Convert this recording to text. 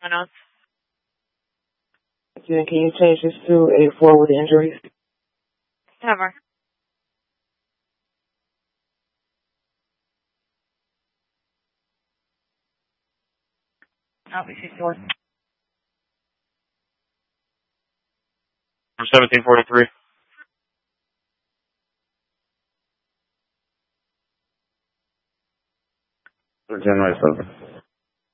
Announce. Can you change this to a 4 with injuries? Never. Oh, we see source. 1743. General over.